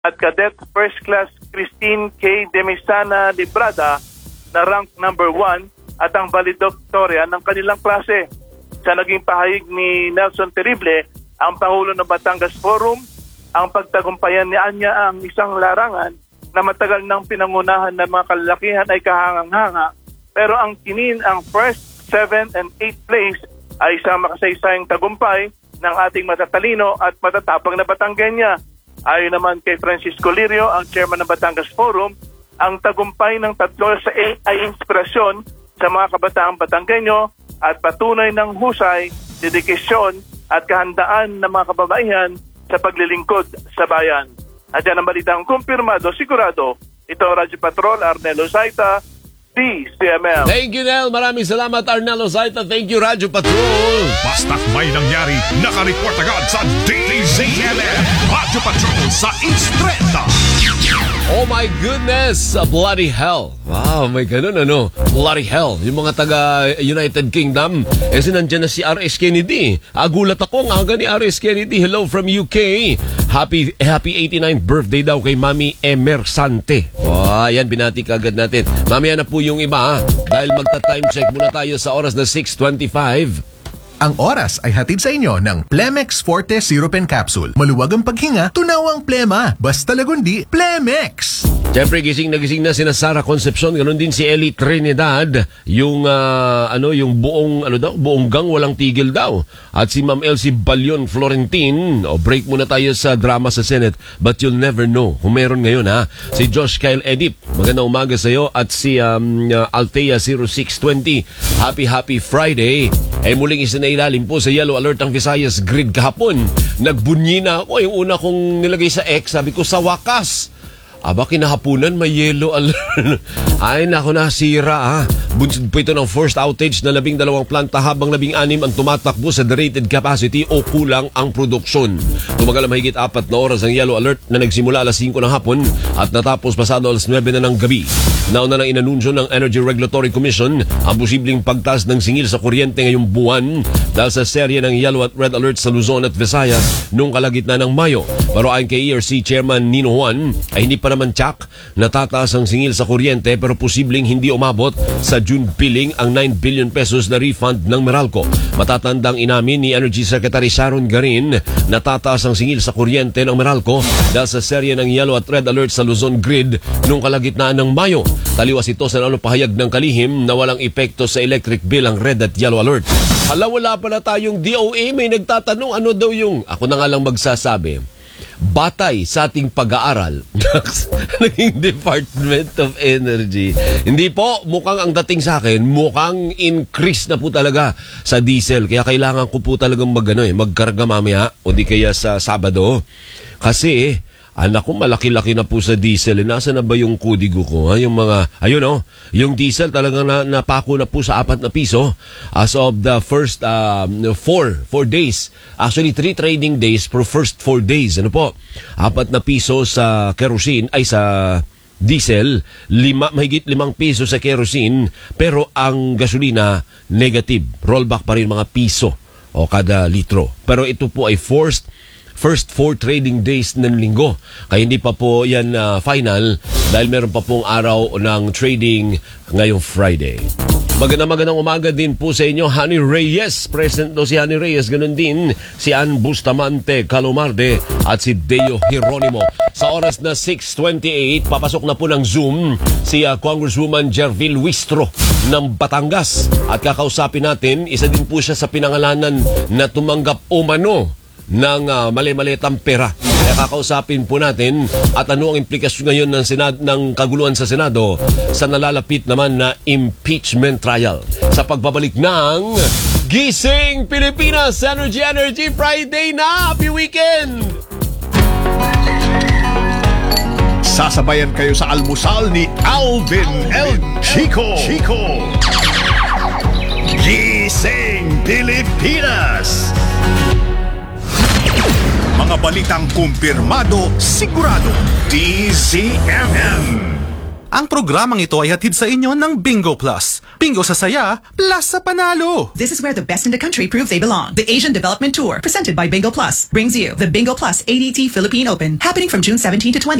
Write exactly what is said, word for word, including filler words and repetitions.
at Cadet First Class Christine K. Demisana Librada na rank number one at ang valedictorian ng kanilang klase. Sa naging pahayag ni Nelson Terrible, ang Pangulo ng Batangas Forum, ang pagtagumpayan ni Anya ang isang larangan na matagal nang pinangunahan ng mga kalalakihan ay kahangang-hanga, pero ang kinin ang first, seventh, and eighth place ay isang makasaysayang tagumpay ng ating matatalino at matatapang na Batanggenya. Ayon naman kay Francisco Lirio, ang chairman ng Batangas Forum, ang tagumpay ng tatlo sa A ay inspirasyon sa mga kabataang Batanggenyo at patunay ng husay, dedikasyon at kahandaan ng mga kababaihan sa paglilingkod sa bayan. At yan ang balitang kumpirmado, sigurado. Ito ang Radyo Patrol, Arnelo Zaita, D C M L. Thank you, Nel. Maraming salamat, Arnelo Zaita. Thank you, Radyo Patrol. Basta't may nangyari, nakareport agad sa D C M L. Radyo Patrol sa Instreta. Oh my goodness, a bloody hell. Wow, may ganun ano. Bloody hell. Yung mga taga-United Kingdom, eh sinandyan na si R S Kennedy. Agulat ako, ang aga ni R S Kennedy. Hello from U K. Happy happy eighty-ninth birthday daw kay Mami Emersante. Oh, yan, binati ka agad natin. Mamaya na po yung iba, ha? Dahil magta-time check muna tayo sa oras na six twenty-five. Ang oras ay hatid sa inyo ng Plemex Forte Syrup and Capsule. Maluwag ang paghinga, tunawang plema. Basta lagundi, Plemex! Siyempre, gising na gising na sina Sara Concepcion, ganoon din si Ellie Trinidad, yung uh, ano, yung buong ano daw, buong gang walang tigil daw. At si Ma'am Elsie Balion Florentin. O, break muna tayo sa drama sa Senate, but you'll never know kung meron ngayon, ha. Si Josh Kyle Edip, magandang umaga sa iyo, at si um, uh, Althea zero six twenty. Happy happy Friday. Eh muling isinailalim po sa yellow alert ang Visayas grid kahapon. Nagbunyi na ako, yung una kong nilagay sa X, sabi ko sa wakas. Aba, kinahapunan, may yellow alert. Ay, naku, nasira, ha. Bunsod po ito ng first outage na labing dalawang planta habang labing anim ang tumatakbo sa the-rated capacity o kulang ang produksyon. Tumagal ang mahigit apat na oras ang yellow alert na nagsimula alas singko ng hapon at natapos pasado alas nuwebe na ng gabi. Nauna nang inanunsyo ng Energy Regulatory Commission ang posibleng pagtaas ng singil sa kuryente ngayong buwan dahil sa serye ng yellow at red alert sa Luzon at Visayas noong kalagitnaan ng Mayo. Pero ayon kay E R C Chairman Nino Juan, ay hindi pa naman tsak natataas ang singil sa kuryente pero posibleng hindi umabot sa June billing ang nine billion pesos na refund ng Meralco. Matatandang inamin ni Energy Secretary Sharon Garin na tataas ang singil sa kuryente ng Meralco dahil sa serye ng yellow at red alert sa Luzon grid noong kalagitnaan ng Mayo. Taliwas ito sa lalo pahayag ng kalihim na walang epekto sa electric bill ang red at yellow alert. Hala, wala pala tayong D O A. May nagtatanong ano daw yung, ako na nga lang magsasabi, batay sa ating pag-aaral naging Department of Energy. Hindi po, mukhang ang dating sa akin, mukhang increase na po talaga sa diesel. Kaya kailangan ko po talagang mag, ano, eh, magkarga mamaya o di kaya sa Sabado. Kasi, anak ko, malaki-laki na po sa diesel. Nasa na ba yung kudigo ko? Ha? Yung mga, ayun o, oh, yung diesel talagang na, napako na po sa apat na piso as of the first uh, four, four days. Actually, three trading days for first four days. Ano po? Apat na piso sa kerosene, ay sa diesel, lima, mahigit limang piso sa kerosene, pero ang gasolina, negative. Rollback pa rin mga piso o kada litro. Pero ito po ay forced first four trading days ng linggo. Kaya hindi pa po yan uh, final dahil meron pa pong araw ng trading ngayong Friday. Magandang magandang umaga din po sa inyo, Honey Reyes. Present do si Honey Reyes. Ganun din si Ann Bustamante Calomarde at si Deo Hieronimo. Sa oras na six twenty-eight, papasok na po ng Zoom si uh, Congresswoman Jervil Wistro ng Batangas. At kakausapin natin, isa din po siya sa pinangalanan na tumanggap umano ng uh, mali-malitang pera. Kaya kakausapin po natin at ano ang implikasyon ngayon ng, Senado, ng kaguluhan sa Senado sa nalalapit naman na impeachment trial. Sa pagbabalik ng Gising Pilipinas, Energy Energy Friday na! Happy weekend! Sasabayan kayo sa almusal ni Alvin El Chico. Chico. Gising Pilipinas! Mga balitang kumpirmado, sigurado, D Z M M. Ang programang ito ay hatid sa inyo ng Bingo Plus. Bingo sa saya, plus sa panalo. This is where the best in the country prove they belong. The Asian Development Tour, presented by Bingo Plus, brings you the Bingo Plus A D T Philippine Open, happening from June seventeenth to twentieth.